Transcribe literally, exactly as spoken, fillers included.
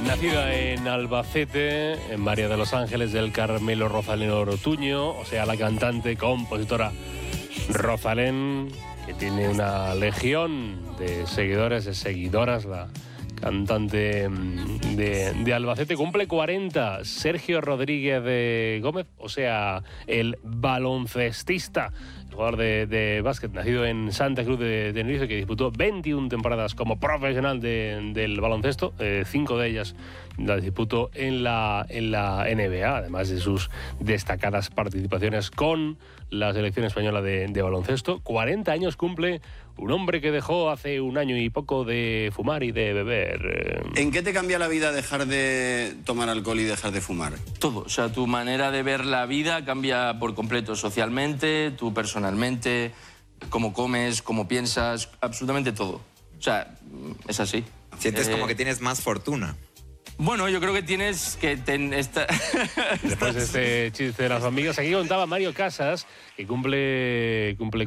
Nacida en Albacete, en María de los Ángeles del Carmelo Rosalén Ortuño, o sea, la cantante, compositora Rosalén, que tiene una legión de seguidores, de seguidoras, la cantante de, de Albacete, cumple cuarenta. Sergio Rodríguez de Gómez, o sea, el baloncestista, el jugador de, de básquet, nacido en Santa Cruz de Tenerife, que disputó veintiuna temporadas como profesional de, del baloncesto, eh, cinco de ellas las disputó en la, en la N B A, además de sus destacadas participaciones con la selección española de, de baloncesto. cuarenta años cumple un hombre que dejó hace un año y poco de fumar y de beber. ¿En qué te cambia la vida dejar de tomar alcohol y dejar de fumar? Todo, o sea, tu manera de ver la vida cambia por completo, socialmente, tú personalmente, cómo comes, cómo piensas, absolutamente todo. O sea, es así. Sientes Eh, como que tienes más fortuna. Bueno, yo creo que tienes que... Ten, esta... Después de este chiste de las amigas, aquí contaba Mario Casas, que cumple, cumple